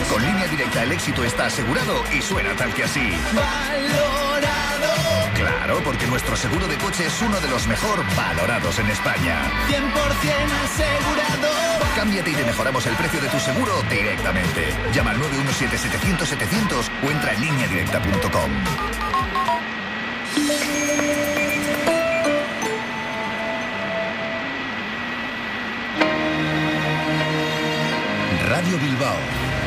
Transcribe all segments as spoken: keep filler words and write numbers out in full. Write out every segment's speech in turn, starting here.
Con Línea Directa el éxito está asegurado y suena tal que así. Valorado. Claro, porque nuestro seguro de coche es uno de los mejor valorados en España. cien por ciento asegurado. Cámbiate y te mejoramos el precio de tu seguro directamente. Llama al nueve uno siete, setecientos, setecientos o entra en línea directa punto com. Radio Bilbao.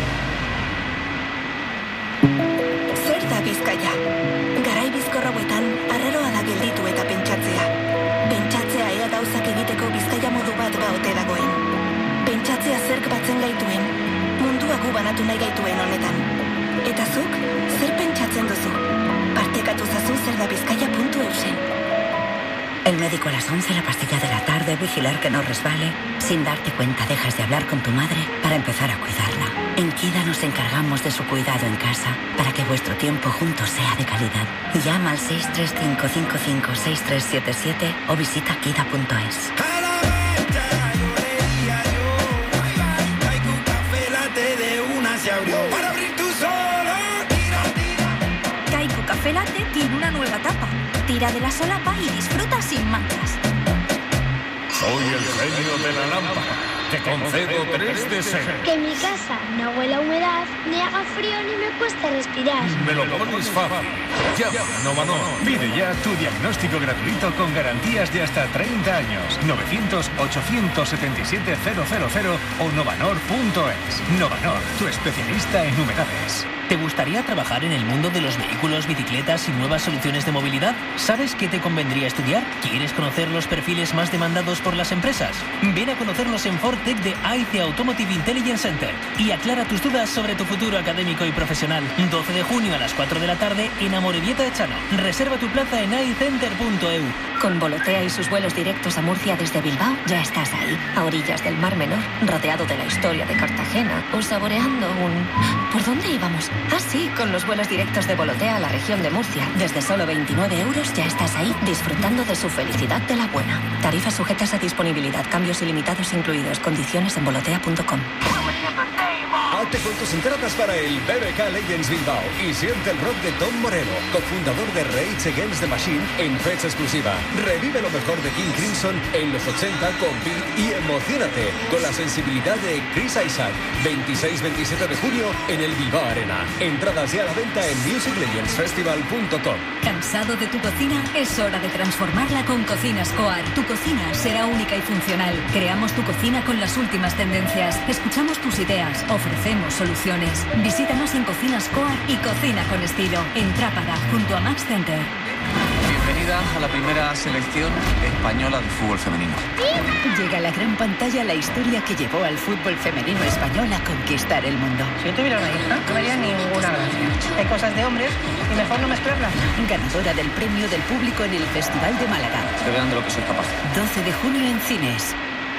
Zer da Bizkaia? Garai bizkor hauetan, arraroa da gelditu eta pentsatzea. Pentsatzea ea gauzak egiteko Bizkaia modu bat baote dagoen. Pentsatzea zerk batzen gaituen, mundua gu banatu nahi gaituen honetan. Eta zuk, zer pentsatzen duzu? Partekatu zazu zer da bizkaia puntu eusen. El médico a las once, la pastilla de la tarde, vigilar que no resbale. Sin darte cuenta dejas de hablar con tu madre para empezar a cuidarla. En Kida nos encargamos de su cuidado en casa para que vuestro tiempo juntos sea de calidad. Llama al seis tres cinco cinco cinco seis tres siete siete o visita kida punto es. Kaiku Café Latte tiene una nueva etapa. Tira de la solapa y disfruta sin manchas. Soy el genio de la lámpara. Te concedo tres deseos. Que mi casa no huela a humedad, ni haga frío ni me cueste respirar. Me lo pones fácil. Llama a Novanor. Pide ya tu diagnóstico gratuito con garantías de hasta treinta años. novecientos, ochocientos setenta y siete, cero cero cero o novanor punto es. Novanor, tu especialista en humedades. ¿Te gustaría trabajar en el mundo de los vehículos, bicicletas y nuevas soluciones de movilidad? ¿Sabes qué te convendría estudiar? ¿Quieres conocer los perfiles más demandados por las empresas? Ven a conocerlos en Fortec de A I C Automotive Intelligence Center y aclara tus dudas sobre tu futuro académico y profesional. doce de junio a las cuatro de la tarde en Amorebieta de Chano. Reserva tu plaza en aicenter punto e u. Con Volotea y sus vuelos directos a Murcia desde Bilbao, ya estás ahí, a orillas del Mar Menor, rodeado de la historia de Cartagena o saboreando un... ¿Por dónde íbamos? Ah, sí, con los vuelos directos de Volotea a la región de Murcia. Desde solo veintinueve euros ya estás ahí, disfrutando de su felicidad de la buena. Tarifas sujetas a disponibilidad, cambios ilimitados incluidos, condiciones en volotea punto com. Hazte con tus entradas para el B B K Legends Bilbao y siente el rock de Tom Morello, cofundador de Rage Against the Machine, en fecha exclusiva. Revive lo mejor de King Crimson en los ochenta con Pete y emocionate con la sensibilidad de Chris Isaac. veintiséis veintisiete de junio en el Bilbao Arena. Entradas ya a la venta en music legends festival punto com. ¿Cansado de tu cocina? Es hora de transformarla con Cocinas Coar. Tu cocina será única y funcional. Creamos tu cocina con las últimas tendencias. Escuchamos tus ideas. Ofrecemos soluciones. Visítanos en Cocinas Coar y cocina con estilo. En Trápaga, junto a Max Center. Bienvenida a la primera selección española de fútbol femenino. Llega a la gran pantalla la historia que llevó al fútbol femenino español a conquistar el mundo. Si yo tuviera una hija, no me haría ninguna gracia. Hay cosas de hombres y mejor no mezclarlas. Ganadora del premio del público en el Festival de Málaga. Que vean de lo que soy capaz. doce de junio en cines.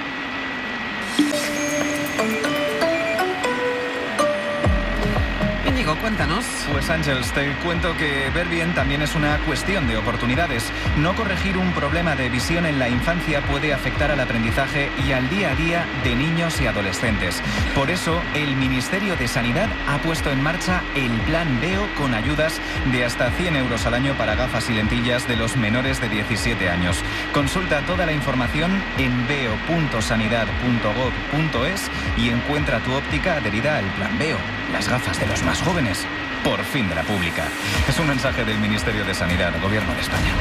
Cuéntanos. Pues Ángeles, te cuento que ver bien también es una cuestión de oportunidades. No corregir un problema de visión en la infancia puede afectar al aprendizaje y al día a día de niños y adolescentes. Por eso, el Ministerio de Sanidad ha puesto en marcha el Plan Veo con ayudas de hasta cien euros al año para gafas y lentillas de los menores de diecisiete años. Consulta toda la información en veo punto sanidad punto gob punto es y encuentra tu óptica adherida al Plan Veo. Las gafas de los más jóvenes, por fin de la pública. Es un mensaje del Ministerio de Sanidad, Gobierno de España.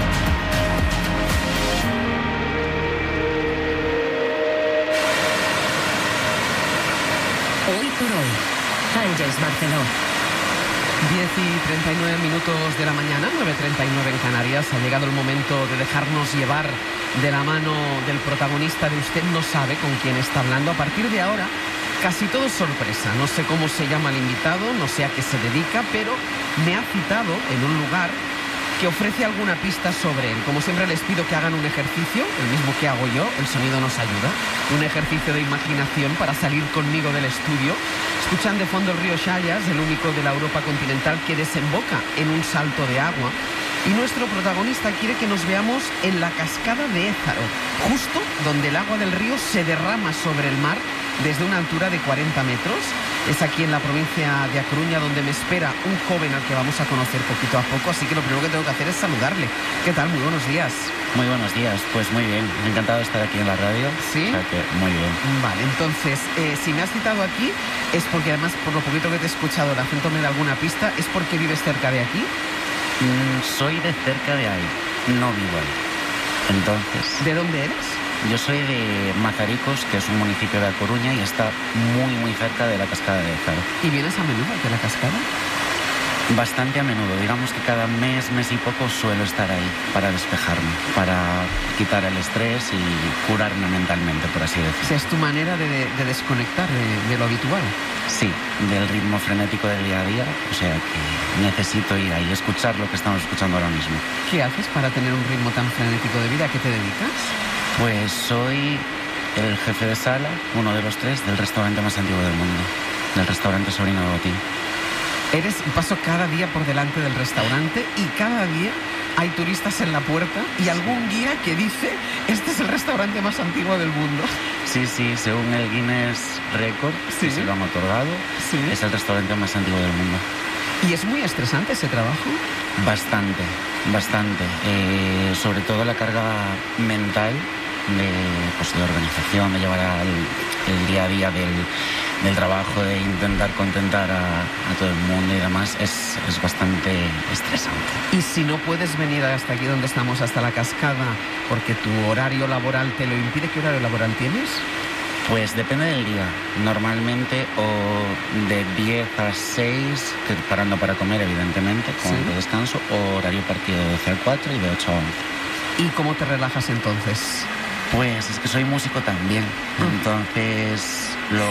Hoy por hoy, Ángeles Barceló. diez y treinta y nueve minutos de la mañana, nueve y treinta y nueve en Canarias. Ha llegado el momento de dejarnos llevar de la mano del protagonista de Usted no sabe con quién está hablando. A partir de ahora, casi todo es sorpresa. No sé cómo se llama el invitado, no sé a qué se dedica, pero me ha citado en un lugar que ofrece alguna pista sobre él. Como siempre les pido que hagan un ejercicio, el mismo que hago yo, el sonido nos ayuda. Un ejercicio de imaginación para salir conmigo del estudio. Escuchan de fondo el río Chayas, el único de la Europa continental que desemboca en un salto de agua. Y nuestro protagonista quiere que nos veamos en la cascada de Ézaro, justo donde el agua del río se derrama sobre el mar desde una altura de cuarenta metros. Es aquí en la provincia de A Coruña donde me espera un joven al que vamos a conocer poquito a poco, así que lo primero que tengo que hacer es saludarle. ¿Qué tal? Muy buenos días. Muy buenos días, pues muy bien, encantado de estar aquí en la radio. ¿Sí? O sea que muy bien. Vale, entonces, eh, si me has citado aquí, es porque además, por lo poquito que te he escuchado, el acento me da alguna pista, ¿es porque vives cerca de aquí? Mm, soy de cerca de ahí, no vivo ahí. Entonces... ¿De dónde eres? Yo soy de Mazaricos, que es un municipio de A Coruña y está muy, muy cerca de la Cascada de Ézaro. ¿Y vienes a menudo aquí a la cascada? Bastante a menudo, digamos que cada mes, mes y poco suelo estar ahí para despejarme, para quitar el estrés y curarme mentalmente, por así decirlo. O sea, es tu manera de, de desconectar de, de lo habitual. Sí, del ritmo frenético del día a día, o sea que necesito ir ahí, escuchar lo que estamos escuchando ahora mismo. ¿Qué haces para tener un ritmo tan frenético de vida? ¿A qué te dedicas? Pues soy el jefe de sala, uno de los tres, del restaurante más antiguo del mundo, del restaurante Sobrino de Botín. Eres, paso cada día por delante del restaurante y cada día hay turistas en la puerta y algún guía que dice, este es el restaurante más antiguo del mundo. Sí, sí, según el Guinness Record, ¿sí? que se lo han otorgado, ¿sí? Es el restaurante más antiguo del mundo. ¿Y es muy estresante ese trabajo? Bastante, bastante. Eh, sobre todo la carga mental de, pues, de organización, de llevar al, el día a día del, del trabajo, de intentar contentar a, a todo el mundo y demás, es, es bastante estresante. Y si no puedes venir hasta aquí donde estamos, hasta la cascada, porque tu horario laboral te lo impide, ¿qué horario laboral tienes? Pues depende del día. Normalmente o de diez a seis, que parando para comer, evidentemente, con ¿sí? descanso, o horario partido de doce a cuatro y de ocho a once. ¿Y cómo te relajas entonces? Pues es que soy músico también, entonces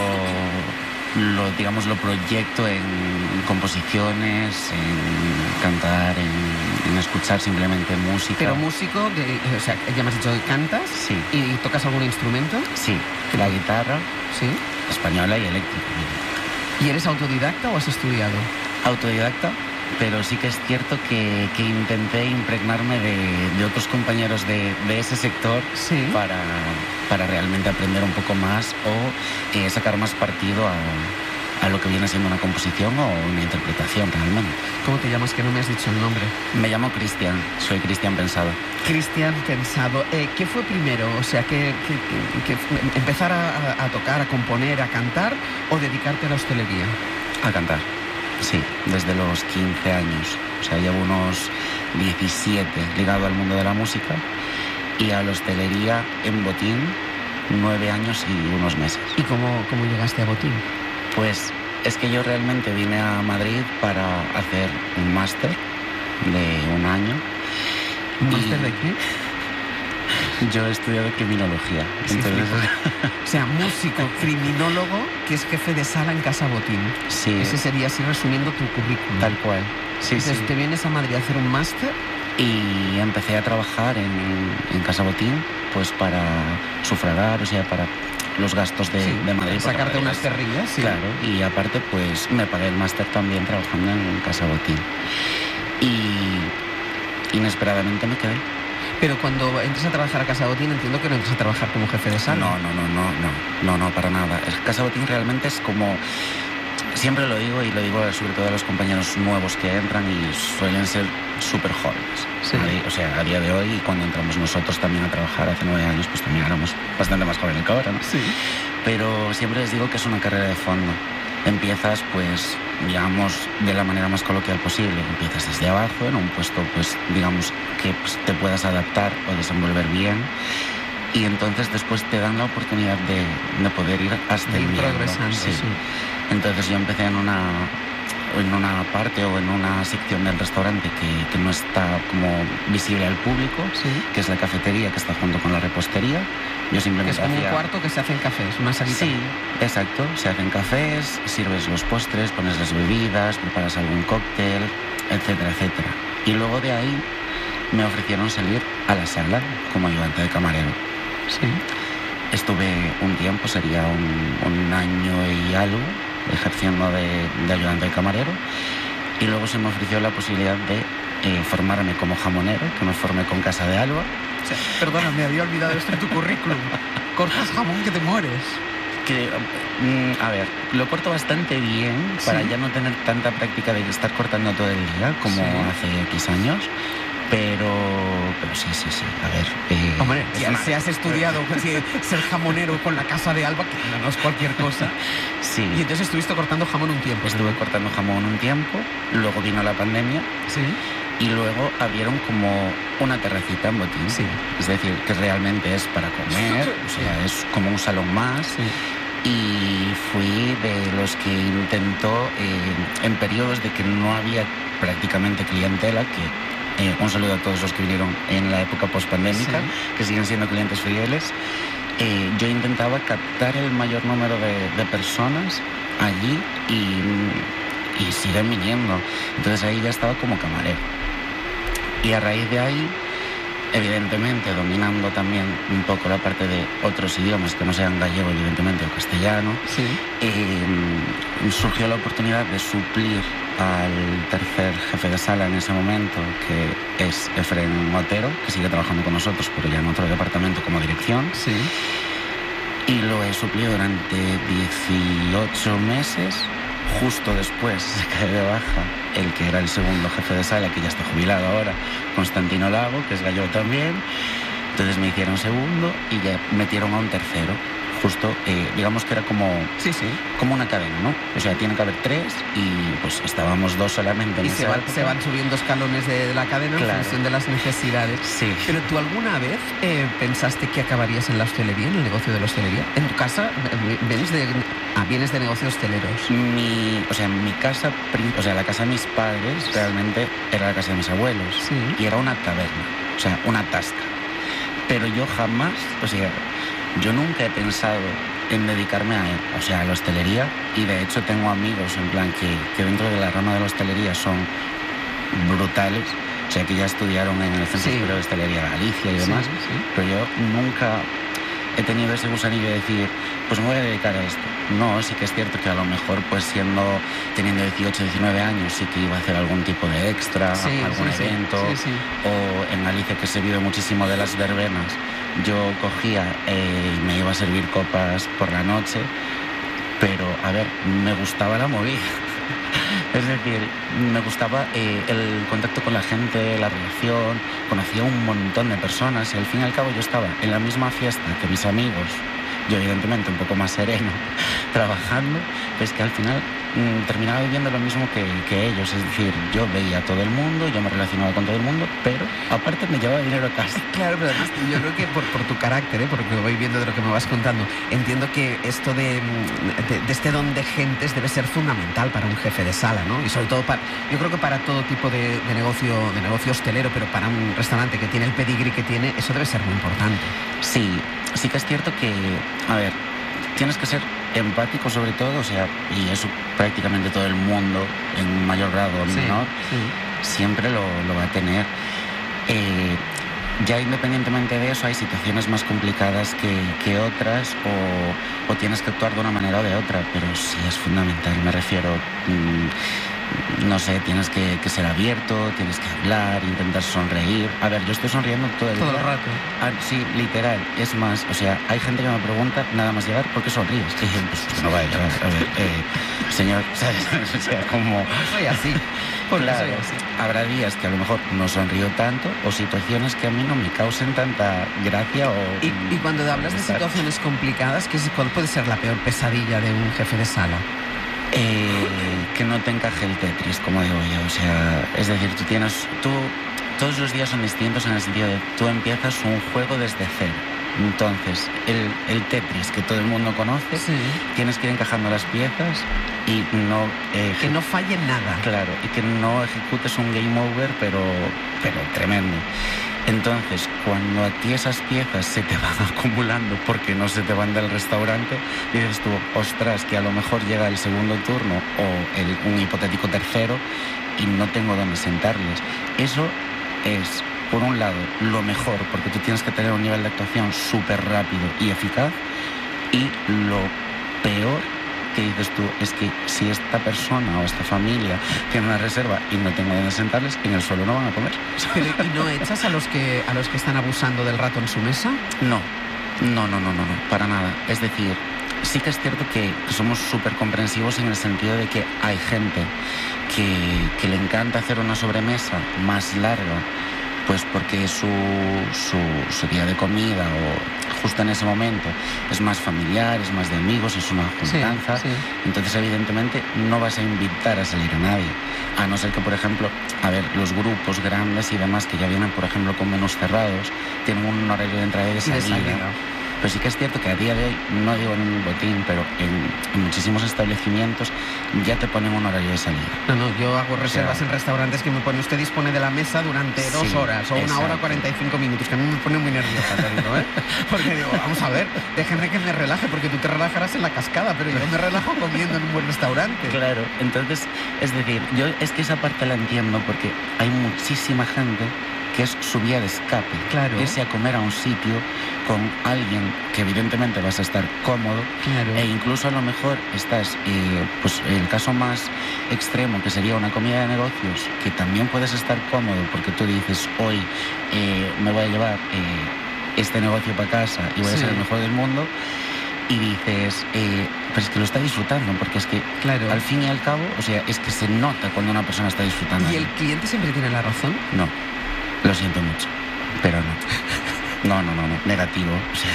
lo, lo digamos, lo proyecto en composiciones, en cantar, en, en escuchar simplemente música. Pero músico, de, o sea, ya me has dicho que cantas, sí. ¿Y tocas algún instrumento? Sí, la guitarra, sí, española y eléctrica. ¿Y eres autodidacta o has estudiado? Autodidacta. Pero sí que es cierto que, que intenté impregnarme de, de otros compañeros de, de ese sector, sí, para, para realmente aprender un poco más o eh, sacar más partido a, a lo que viene siendo una composición o una interpretación realmente. ¿Cómo te llamas? Que no me has dicho el nombre. Me llamo Cristian, soy Cristian Pensado. Cristian Pensado. Eh, ¿Qué fue primero? O sea, ¿que, que, que, que empezar a, a tocar, a componer, a cantar o dedicarte a la hostelería? A cantar. Sí, desde los quince años. O sea, llevo unos diecisiete ligado al mundo de la música y a la hostelería en Botín, nueve años y unos meses. ¿Y cómo, cómo llegaste a Botín? Pues es que yo realmente vine a Madrid para hacer un máster de un año. ¿Un máster de qué? Yo he estudiado criminología. Sí, entonces... O sea, músico, criminólogo, que es jefe de sala en Casa Botín. Sí. Ese sería, así resumiendo, tu currículum. Tal cual. Sí, entonces, sí. te vienes a Madrid a hacer un máster. Y empecé a trabajar en, en Casa Botín, pues para sufragar, o sea, para los gastos de, sí, de Madrid. Sacarte unas perrillas, sí. Claro, y aparte, pues me pagué el máster también trabajando en Casa Botín. Y inesperadamente me quedé. Pero cuando entras a trabajar a Casa Botín, entiendo que no entras a trabajar como jefe de sala. No, no, no, no, no, no, no, para nada. El Casa Botín realmente es como... Siempre lo digo y lo digo sobre todo a los compañeros nuevos que entran y suelen ser súper jóvenes. Sí. O sea, a día de hoy, cuando entramos nosotros también a trabajar hace nueve años, pues también éramos bastante más jóvenes que ahora, ¿no? Sí. Pero siempre les digo que es una carrera de fondo. Empiezas, pues, digamos, de la manera más coloquial posible. Empiezas desde abajo, en un puesto, pues, digamos, que pues, te puedas adaptar o desenvolver bien. Y entonces después te dan la oportunidad de, de poder ir ascendiendo. Ir progresando, sí. sí. Entonces yo empecé en una, en una parte o en una sección del restaurante que, que no está como visible al público, sí, que es la cafetería, que está junto con la repostería. Yo simplemente que es como hacía... un cuarto que se hacen cafés, una salita. Sí, exacto. Se hacen cafés, sirves los postres, pones las bebidas, preparas algún cóctel, etcétera, etcétera. Y luego de ahí me ofrecieron salir a la sala como ayudante de camarero. Sí. Estuve un tiempo, sería un, un año y algo, ejerciendo de, de ayudante de camarero. Y luego se me ofreció la posibilidad de eh, formarme como jamonero, que me formé con Casa de Alba. O sea, perdona, me había olvidado esto en tu currículum. Cortas jamón que te mueres. que, a ver, lo corto bastante bien para ¿sí? ya no tener tanta práctica de estar cortando todo el día como sí. hace X años. Pero, pero sí, sí, sí, a ver... Eh, Hombre, si una... has estudiado ser jamonero con la Casa de Alba, que no es cualquier cosa. Sí. Y entonces estuviste cortando jamón un tiempo. Estuve cortando jamón un tiempo, luego vino la pandemia. Sí. Y luego abrieron como una terracita en Botín. Sí. Es decir, que realmente es para comer, o sea, es como un salón más. Sí. Y fui de los que intentó, eh, en periodos de que no había prácticamente clientela, que... Eh, un saludo a todos los que vinieron en la época post-pandémica, sí. que siguen siendo clientes fieles. Eh, yo intentaba captar el mayor número de, de personas allí y, y siguen viniendo. Entonces ahí ya estaba como camarero. Y a raíz de ahí, evidentemente, dominando también un poco la parte de otros idiomas que no sean gallego, evidentemente, o castellano, sí. eh, surgió la oportunidad de suplir al tercer jefe de sala en ese momento, que es Efren Otero, que sigue trabajando con nosotros, pero ya en otro departamento como dirección. Sí. Y lo he suplido durante dieciocho meses. Justo después se cae de baja el que era el segundo jefe de sala, que ya está jubilado ahora, Constantino Lago, que es gallego también. Entonces me hicieron segundo y ya metieron a un tercero. Justo, eh, digamos que era como, sí, sí. como una cadena, ¿no? O sea, tiene que haber tres y pues estábamos dos solamente. En y se van, se van subiendo escalones de, de la cadena claro. en función de las necesidades. Sí. Pero ¿tú alguna vez eh, pensaste que acabarías en la hostelería, en el negocio de la hostelería? ¿En tu casa vienes de, ah, vienes de negocios hosteleros? Mi, o sea, mi casa, o sea, la casa de mis padres realmente era la casa de mis abuelos. Sí. Y era una taberna, o sea, una tasca. Pero yo jamás, o sea... Yo nunca he pensado en dedicarme a, o sea, a la hostelería, y de hecho tengo amigos en plan que, que dentro de la rama de la hostelería son brutales, o sea, que ya estudiaron en el Centro sí. Superior de Hostelería de Galicia y demás, sí, sí. pero yo nunca he tenido ese gusanillo de decir, pues me voy a dedicar a esto. No, sí que es cierto que a lo mejor, pues siendo, teniendo dieciocho, diecinueve años, sí que iba a hacer algún tipo de extra, sí, algún sí, evento, sí, sí. o en Galicia, que se vive muchísimo de las verbenas, yo cogía eh, y me iba a servir copas por la noche, pero, a ver, me gustaba la movida. Es decir, me gustaba eh, el contacto con la gente, la relación, conocía un montón de personas y al fin y al cabo yo estaba en la misma fiesta que mis amigos, yo evidentemente un poco más sereno, trabajando, pues que al final mmm, terminaba viviendo lo mismo que, que ellos, es decir, yo veía a todo el mundo, yo me relacionaba con todo el mundo, pero aparte me llevaba dinero a casa. Claro, pero yo creo que por, por tu carácter, ¿eh? Por lo que voy viendo de lo que me vas contando, entiendo que esto de, de, de este don de gentes debe ser fundamental para un jefe de sala, ¿no? Y sobre todo para, yo creo que para todo tipo de, de negocio, de negocio hostelero, pero para un restaurante que tiene el pedigrí que tiene, eso debe ser muy importante. Sí, sí que es cierto que, a ver, tienes que ser empático sobre todo, o sea, y eso prácticamente todo el mundo, en mayor grado o menor, sí, sí. siempre lo, lo va a tener. Eh, ya independientemente de eso, hay situaciones más complicadas que, que otras, o, o tienes que actuar de una manera o de otra, pero sí es fundamental, me refiero... Mmm, no sé, tienes que, que ser abierto, tienes que hablar, intentar sonreír. A ver, yo estoy sonriendo todo el todo día. el rato. Ah, sí, literal. Es más, o sea, hay gente que me pregunta, nada más llegar, ¿por qué sonríes? Y dije, pues no va a llegar. A ver, eh, señor, ¿sabes? O sea, como... Soy así. Porque claro, soy así. Habrá días que a lo mejor no sonrío tanto, o situaciones que a mí no me causen tanta gracia o... Y, y cuando hablas de situaciones complicadas, ¿qué es, ¿cuál puede ser la peor pesadilla de un jefe de sala? Eh, que no te encaje el Tetris, como digo yo. O sea, es decir, tú tienes... Tú, todos los días son distintos en el sentido de tú empiezas un juego desde cero. Entonces, el, el Tetris que todo el mundo conoce, sí. tienes que ir encajando las piezas y no... Eh, que no falle nada. Claro, y que no ejecutes un game over, pero, pero tremendo. Entonces, cuando a ti esas piezas se te van acumulando porque no se te van del restaurante, dices tú, ostras, que a lo mejor llega el segundo turno o el, un hipotético tercero y no tengo dónde sentarles. Eso es, por un lado, lo mejor, porque tú tienes que tener un nivel de actuación súper rápido y eficaz, y lo peor que dices tú es que si esta persona o esta familia tiene una reserva y no tengo dónde sentarles, en el suelo no van a comer. Pero, ¿y no echas a los que a los que están abusando del rato en su mesa? No, no, no, no, no, no, para nada. Es decir, sí que es cierto que, que somos súper comprensivos en el sentido de que hay gente que, que le encanta hacer una sobremesa más larga, pues porque su, su, su día de comida o justo en ese momento es más familiar, es más de amigos, es una juntanza. Sí, sí. Entonces, evidentemente, no vas a invitar a salir a nadie. A no ser que, por ejemplo, a ver, los grupos grandes y demás que ya vienen, por ejemplo, con menús cerrados, tienen un horario de entrada y de salida. Y de salida. Pero sí que es cierto que a día de hoy, no digo en un botín, pero en, en muchísimos establecimientos ya te ponen un horario de salida. No, no, yo hago reservas, o sea, en restaurantes que me pone, usted dispone de la mesa durante dos sí, horas o exacto. una hora cuarenta y cinco minutos, que a mí me pone muy nerviosa, te digo, ¿eh? Porque digo, vamos a ver, déjenme que me relaje, porque tú te relajarás en la cascada, pero yo me relajo comiendo en un buen restaurante. Claro, entonces, es decir, yo es que esa parte la entiendo porque hay muchísima gente que es su vía de escape, claro. irse a comer a un sitio con alguien que evidentemente vas a estar cómodo, claro. e incluso a lo mejor estás, eh, pues el caso más extremo que sería una comida de negocios, que también puedes estar cómodo porque tú dices, hoy eh, me voy a llevar eh, este negocio para casa y voy sí. a ser el mejor del mundo, y dices, eh, pero es que lo está disfrutando, porque es que claro. al fin y al cabo, o sea, es que se nota cuando una persona está disfrutando. ¿Y el cliente siempre tiene la razón? No. Lo siento mucho, pero no. No, no, no, no. Negativo. O sea,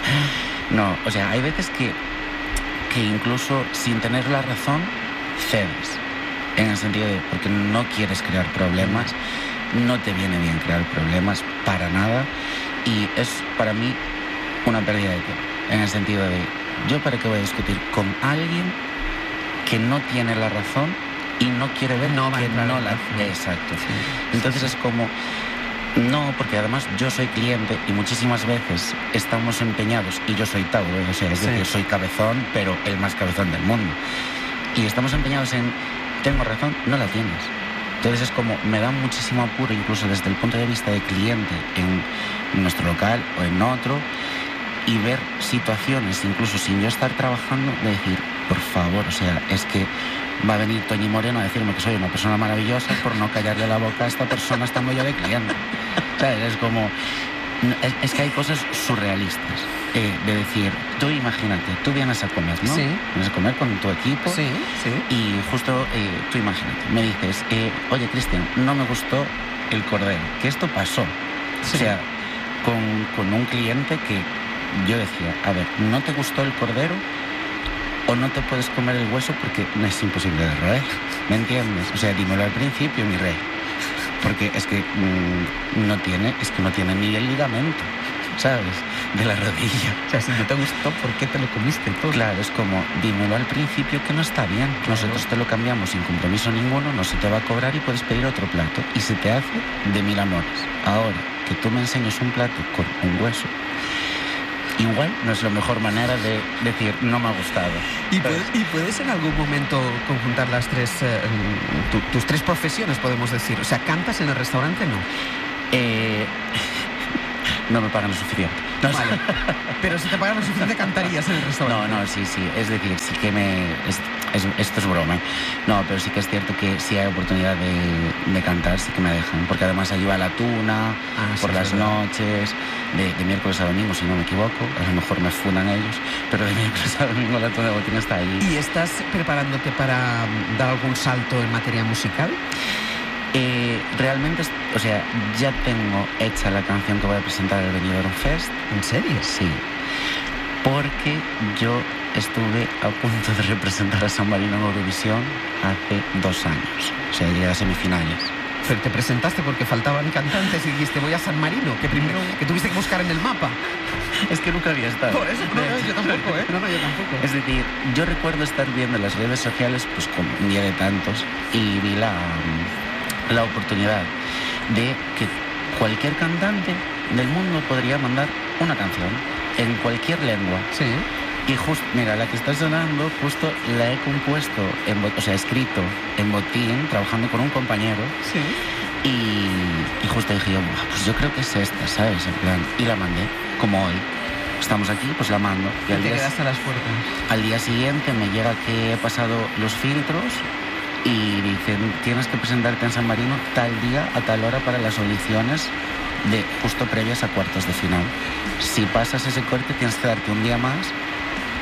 no. O sea, hay veces que, que incluso sin tener la razón, cedes. En el sentido de, porque no quieres crear problemas, no te viene bien crear problemas para nada. Y es para mí una pérdida de tiempo. En el sentido de, ¿yo para qué voy a discutir con alguien que no tiene la razón y no quiere ver no que no la... Exacto. Sí, Entonces sí, sí. es como... No, porque además yo soy cliente y muchísimas veces estamos empeñados, y yo soy Tau, ¿eh? O sea, es sí. decir, soy cabezón, pero el más cabezón del mundo. Y estamos empeñados en, tengo razón, no la tienes. Entonces es como, me da muchísimo apuro, incluso desde el punto de vista de cliente, en nuestro local o en otro, y ver situaciones, incluso sin yo estar trabajando, de decir, por favor, o sea, es que va a venir Toñi Moreno a decirme que soy una persona maravillosa por no callarle la boca a esta persona estando yo de cliente. ¿Sabes? Es como... Es, es que hay cosas surrealistas. Eh, de decir, tú imagínate, tú vienes a comer, ¿no? Sí. Vienes a comer con tu equipo. Sí, sí. Y justo, eh, tú imagínate, me dices, eh, oye, Cristian, no me gustó el cordero. Que esto pasó. Sí. O sea, con, con un cliente que yo decía, a ver, ¿no te gustó el cordero? O no te puedes comer el hueso porque no es imposible de roer. ¿Me entiendes? O sea, dímelo al principio, mi rey. Porque es que mmm, no tiene, es que no tiene ni el ligamento, ¿sabes? De la rodilla. O sea, si no te gustó, ¿por qué te lo comiste todo? Claro, es como, dímelo al principio que no está bien. Claro. Nosotros te lo cambiamos sin compromiso ninguno, no se te va a cobrar y puedes pedir otro plato. Y se te hace de mil amores. Ahora, que tú me enseñes un plato con un hueso, igual no es la mejor manera de decir, no me ha gustado. ¿Y puedes, ¿y puedes en algún momento conjuntar las tres, eh, tu, tus tres profesiones, podemos decir? O sea, ¿cantas en el restaurante? No. Eh, no me pagan lo suficiente. No, vale. Pero si te pagan lo suficiente, cantarías en el restaurante. No, no, sí, sí. Es decir, sí que me... Es, es, esto es broma. No, pero sí que es cierto que si hay oportunidad de, de cantar, sí que me dejan. Porque además ayuda a la tuna, ah, por sí, las noches, de, de miércoles a domingo, si no me equivoco. A lo mejor me fundan ellos, pero de miércoles a domingo la tuna de botín está ahí. ¿Y estás preparándote para dar algún salto en materia musical? Eh, realmente, o sea, ya tengo hecha la canción que voy a presentar al Benidorm Fest. ¿En serio? Sí. Porque yo estuve a punto de representar a San Marino en Eurovisión hace dos años. O sea, llegué a semifinales. Pero te presentaste porque faltaban cantantes y dijiste, voy a San Marino, que primero que tuviste que buscar en el mapa. Es que nunca había estado. Por eso, no, no, yo tampoco, ¿eh? No, no, yo tampoco. Es decir, yo recuerdo estar viendo las redes sociales, pues como un día de tantos, y vi la... la oportunidad de que cualquier cantante del mundo podría mandar una canción en cualquier lengua. Sí. Y justo, mira, la que está sonando, justo la he compuesto, en, o sea, escrito en botín, trabajando con un compañero. Sí. Y, y justo dije yo, pues yo creo que es esta, ¿sabes? En plan, y la mandé, como hoy. Estamos aquí, pues la mando. Y, y al te día, quedaste a las puertas. Al día siguiente me llega que he pasado los filtros y dicen, tienes que presentarte en San Marino tal día, a tal hora para las audiciones de justo previas a cuartos de final. Si pasas ese corte tienes que darte un día más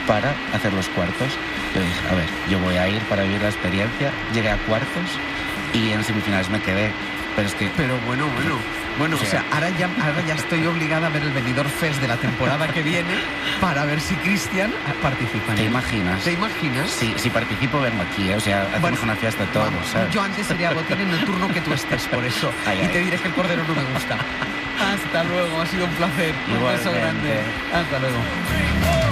para hacer los cuartos. Yo dije, a ver, yo voy a ir para vivir la experiencia. Llegué a cuartos y en semifinales me quedé. Pero es que... Pero bueno, bueno... Bueno, o sea, ahora ya, ahora ya estoy obligada a ver el Benidorm Fest de la temporada que viene para ver si Cristian participa. ¿Te imaginas? ¿Te imaginas? Sí, si participo vengo aquí, ¿eh? O sea, hacemos bueno, una fiesta todos, vamos, ¿sabes? Yo antes sería botín en el turno que tú estés, por eso. Ay, y ay. Te diré que el cordero no me gusta. Hasta luego, ha sido un placer. Igualmente. Un beso grande. Hasta luego.